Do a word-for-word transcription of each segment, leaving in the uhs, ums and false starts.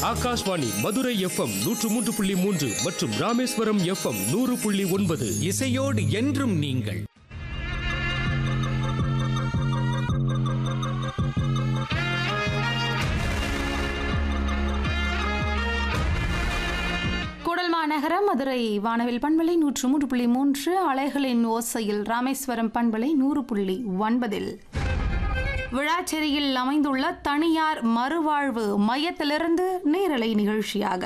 Akashvani Madurai FM நூற்று மூன்று புள்ளி மூன்று மற்றும் ராமேஸ்வரம் எஃப்எம் நூறு புள்ளி ஒன்பது. இசையோடு என்றும் நீங்கள். மாநகர மதுரை வானவில் பண்பலை நூற்று மூன்று புள்ளி மூன்று, அலைகளின் ஓசையில் ராமேஸ்வரம் பண்பலை நூறு புள்ளி ஒன்பதில் விழாச்சேரியில் அமைந்துள்ள தனியார் மறுவாழ்வு மையத்திலிருந்து நேரலை நிகழ்ச்சியாக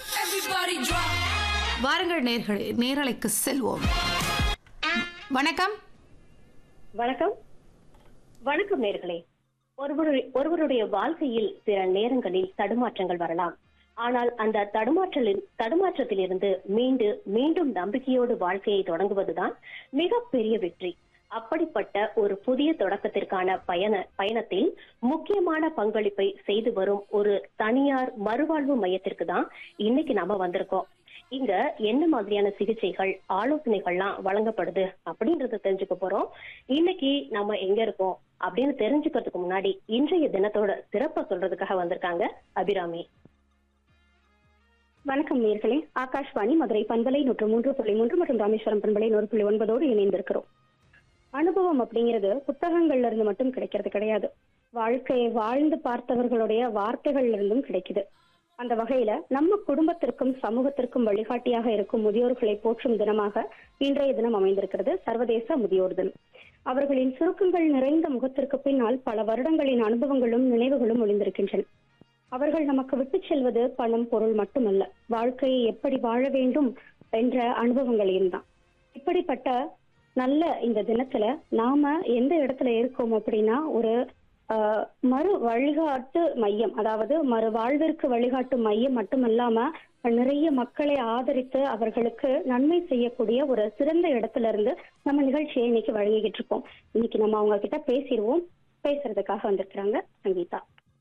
வாருங்கள் நேர்களே, நேரலைக்கு செல்வோம். வணக்கம். வணக்கம் வணக்கம் நேர்களே. ஒருவருடைய ஒருவருடைய வாழ்க்கையில் சில நேரங்களில் தடுமாற்றங்கள் வரலாம். ஆனால் அந்த தடுமாற்றலில் தடுமாற்றத்திலிருந்து மீண்டு மீண்டும் நம்பிக்கையோடு வாழ்க்கையை தொடங்குவதுதான் மிகப்பெரிய வெற்றி. அப்படிப்பட்ட ஒரு புதிய தொடக்கத்திற்கான பயண பயணத்தில் முக்கியமான பங்களிப்பை செய்து வரும் ஒரு தனியார் மறுவாழ்வு மையத்திற்கு தான் இன்னைக்கு நாம வந்திருக்கோம். இங்க என்ன மாதிரியான சிகிச்சைகள், ஆலோசனைகள்லாம் வழங்கப்படுது அப்படின்றத தெரிஞ்சுக்க போறோம். இன்னைக்கு நம்ம எங்க இருக்கோம் அப்படின்னு தெரிஞ்சுக்கிறதுக்கு முன்னாடி இன்றைய தினத்தோட சிறப்பை சொல்றதுக்காக வந்திருக்காங்க அபிராமி. வணக்கம் நேயர்களே. ஆகாஷ்வாணி மதுரை பண்பலை நூற்று மூன்று புள்ளி மூன்று மற்றும் ராமேஸ்வரம் பண்பலை நூறு புள்ளி ஒன்பதோடு இணைந்திருக்கிறோம். அனுபவம் அப்படிங்கிறது புத்தகங்கள்ல இருந்து மட்டும் கிடைக்கிறது கிடையாது. வாழ்க்கையை வாழ்ந்து பார்த்தவர்களுடைய வார்த்தைகள்ல இருந்தும் கிடைக்குது. அந்த வகையில நம்ம குடும்பத்திற்கும் சமூகத்திற்கும் வழிகாட்டியாக இருக்கும் முதியோர்களை போற்றும் தினமாக இன்றைய தினம் அமைந்திருக்கிறது சர்வதேச முதியோர் தினம். அவர்களின் சுருக்கங்கள் நிறைந்த முகத்திற்கு பின்னால் பல வருடங்களின் அனுபவங்களும் நினைவுகளும் ஒளிந்திருக்கின்றன. அவர்கள் நமக்கு விட்டு செல்வது பணம், பொருள் மட்டுமல்ல, வாழ்க்கையை எப்படி வாழ வேண்டும் என்ற அனுபவங்களையும் தான். இப்படிப்பட்ட நல்ல இந்த தினத்துல நாம எந்த இடத்துல இருக்கோம் அப்படின்னா, ஒரு ஆஹ் மறு வழிகாட்டு மையம், அதாவது மறு வாழ்விற்கு வழிகாட்டும் மையம் மட்டுமல்லாம நிறைய மக்களை ஆதரித்து அவர்களுக்கு நன்மை செய்யக்கூடிய ஒரு சிறந்த இடத்துல இருந்து நம்ம நிகழ்ச்சியை இன்னைக்கு வழங்கிக்கிட்டு இருக்கோம். இன்னைக்கு நம்ம அவங்க கிட்ட பேசிடுவோம். பேசுறதுக்காக வந்திருக்கிறாங்க சங்கீதா.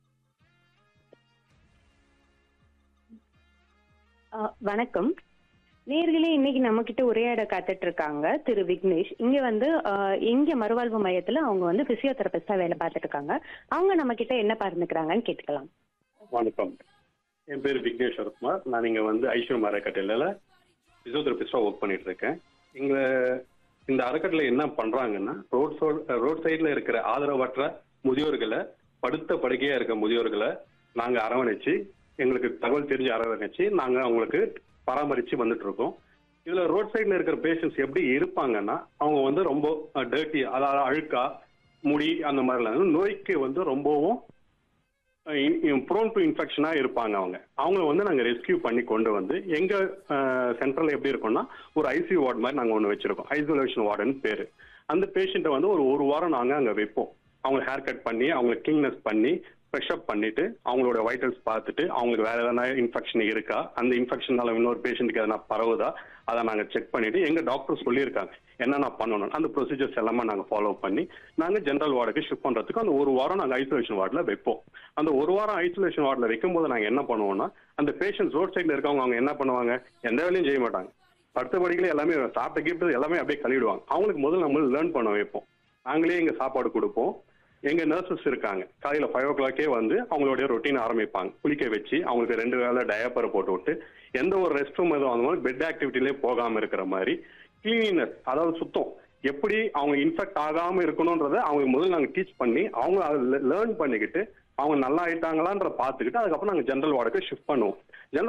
வணக்கம் நேர்களே. இன்னைக்கு நம்ம கிட்ட உரையாட காத்துட்டு இருக்காங்க திரு விக்னேஷ். இங்க வந்து இங்க மறுவாழ்வு மையத்துல அவங்க வந்து பிசியோதெரபிஸ்டா வேலை பார்த்துட்டு இருக்காங்க. அவங்க நம்ம கிட்ட என்ன பகிர்ந்துக்கிறாங்கன்னு கேட்டுக்கலாம். வணக்கம், என் பேர் விக்னேஷ் குமார். நான் இங்க வந்து ஐஸ்வர்யம் அறக்கட்டளையில பிசியோதெரபிஸ்டா ஒர்க் பண்ணிட்டு இருக்கேன். இங்க இந்த அறக்கட்டளை என்ன பண்றாங்கன்னா, ரோட் சோ ரோட் சைட்ல இருக்கிற ஆதரவற்ற முதியோர்களை, படுத்த படுக்கையா இருக்க முதியோர்களை நாங்க அரவணைச்சு, எங்களுக்கு தகவல் தெரிஞ்சு அரவணைச்சு நாங்க அவங்களுக்கு பராமரிச்சு வந்துட்டு இருக்கோம். இதுல ரோட் சைட்ல இருக்கிற பேஷண்ட்ஸ் எப்படி இருப்பாங்கன்னா, அவங்க வந்து ரொம்ப டர்ட்டி, அதாவது அழுக்கா, முடி அந்த மாதிரிலாம் நோய்க்கு வந்து ரொம்பவும் ப்ரோன் டு இன்ஃபெக்ஷனா இருப்பாங்க. அவங்க அவங்கள வந்து நாங்க ரெஸ்கியூ பண்ணி கொண்டு வந்து எங்க சென்டர்ல எப்படி இருக்கோம்னா, ஒரு ஐசியூ வார்டு மாதிரி நாங்க ஒன்று வச்சிருக்கோம். ஐசோலேஷன் வார்டுன்னு பேரு. அந்த பேஷண்ட்டை வந்து ஒரு ஒரு வாரம் நாங்க அங்க வைப்போம். அவங்க ஹேர் கட் பண்ணி, அவங்களுக்கு கிளீன்னஸ் பண்ணி, ஃப்ரெஷ் அப் பண்ணிட்டு, அவங்களோட வைட்டல்ஸ் பார்த்துட்டு, அவங்களுக்கு வேற எதனா இன்ஃபெக்ஷன் இருக்கா, அந்த இன்ஃபெக்ஷனால இன்னொரு பேஷண்ட்டுக்கு எதனா பரவுதா, அதை நாங்கள் செக் பண்ணிட்டு, எங்க டாக்டர் சொல்லியிருக்காங்க என்னென்ன பண்ணணும், அந்த ப்ரொசீஜர்ஸ் எல்லாமே நாங்கள் ஃபாலோ பண்ணி நாங்கள் ஜென்ரல் வார்டுக்கு ஷிஃப்ட் பண்றதுக்கு அந்த ஒரு வாரம் நாங்கள் ஐசோலேஷன் வார்டில் வைப்போம். அந்த ஒரு வாரம் ஐசோலேஷன் வார்டில் வைக்கும்போது நாங்கள் என்ன பண்ணுவோம்னா, அந்த பேஷண்ட்ஸ் ரோட் சைட்ல இருக்கவங்க அவங்க என்ன பண்ணுவாங்க, எந்த வேலையும் செய்ய மாட்டாங்க. படுத்த படிக்கல எல்லாமே சாப்பிட்ட கிஃப்ட் எல்லாமே அப்படியே கழுவிடுவாங்க. அவங்களுக்கு முதல்ல நம்ம லேர்ன் பண்ண வைப்போம். நாங்களே இங்க சாப்பாடு கொடுப்போம். எங்க நர்சஸ் இருக்காங்க, காலையில ஃபைவ் ஓ கிளாக்கே வந்து அவங்களுடைய ரொட்டீன் ஆரம்பிப்பாங்க. குளிக்க வச்சு அவங்களுக்கு ரெண்டு வேளை டயப்பரை போட்டு விட்டு, எந்த ஒரு ரெஸ்ட் ரூம் எதுவும் அந்த மாதிரி பெட் ஆக்டிவிட்டிலே போகாம இருக்கிற மாதிரி கிளீனஸ், அதாவது சுத்தம் எப்படி அவங்க இன்ஃபெக்ட் ஆகாம இருக்கணும்ன்றத அவங்களுக்கு முதல்ல நாங்கள் டீச் பண்ணி, அவங்க அதை லேர்ன் பண்ணிக்கிட்டு அவங்க நல்லா ஆயிட்டாங்களான்ற பார்த்துக்கிட்டு அதுக்கப்புறம் நாங்கள் ஜென்ரல் வார்டுக்கு ஷிஃப்ட் பண்ணுவோம்.